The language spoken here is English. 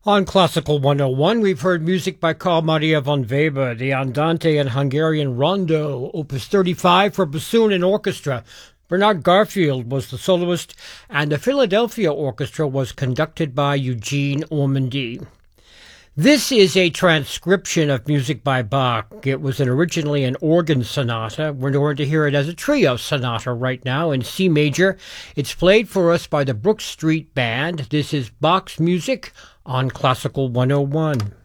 On Classical 101, we've heard music by Carl Maria von Weber, the Andante and Hungarian Rondo, Opus 35 for bassoon and orchestra. Bernard Garfield was the soloist, and the Philadelphia Orchestra was conducted by Eugene Ormandy. This is a transcription of music by Bach. It was originally an organ sonata. We're going to hear it as a trio sonata right now in C major. It's played for us by the Brook Street Band. This is Bach's music on Classical 101.